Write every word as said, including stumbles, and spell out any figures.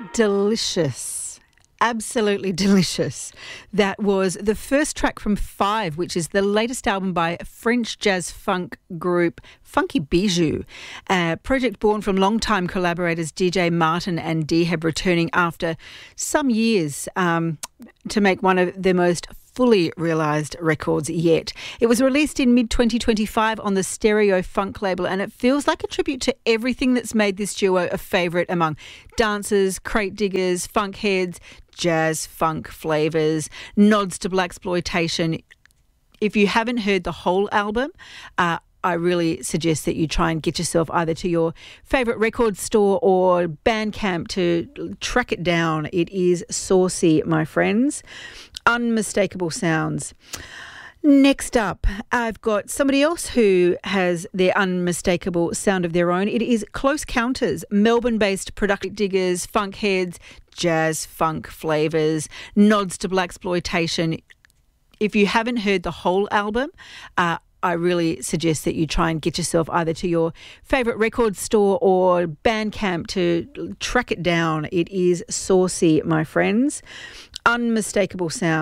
delicious. Absolutely delicious. That was the first track from Five, which is the latest album by French jazz funk group Funky Bijou, a project born from longtime collaborators D J Martin and Deheb, returning after some years um, to make one of their most fully realised records yet. It was released in mid twenty twenty-five on the Stereo Funk label, and it feels like a tribute to everything that's made this duo a favourite among dancers, crate diggers, funk heads, jazz funk flavours, nods to blaxploitation. If you haven't heard the whole album, uh, I really suggest that you try and get yourself either to your favourite record store or Bandcamp to track it down. It is saucy, my friends. Unmistakable sounds. Next up, I've got somebody else who has their unmistakable sound of their own. It is Close Counters, Melbourne-based production diggers, funk heads, jazz funk flavours, nods to blaxploitation. If you haven't heard the whole album, uh, I really suggest that you try and get yourself either to your favourite record store or Bandcamp to track it down. It is saucy, my friends. Unmistakable sound.